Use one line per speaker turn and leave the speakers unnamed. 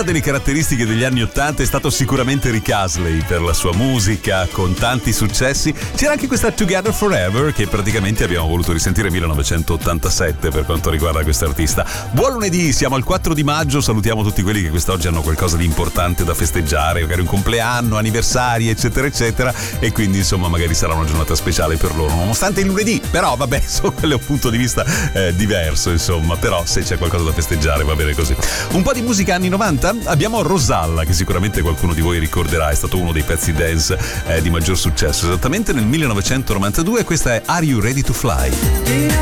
Una delle caratteristiche degli anni 80 è stato sicuramente Rick Astley per la sua musica con tanti successi. C'era anche questa Together Forever che praticamente abbiamo voluto risentire 1987 per quanto riguarda quest'artista. Buon lunedì, siamo al 4 di maggio, salutiamo tutti quelli che quest'oggi hanno qualcosa di importante da festeggiare, magari un compleanno, anniversari eccetera eccetera, e quindi insomma magari sarà una giornata speciale per loro nonostante il lunedì, però vabbè, insomma quello è un punto di vista diverso, insomma, però se c'è qualcosa da festeggiare va bene così. Un po' di musica anni 90, abbiamo Rosalla che sicuramente qualcuno di voi ricorderà, è stato uno dei pezzi dance di maggior successo esattamente nel 1992. Questa è Are You Ready to Fly?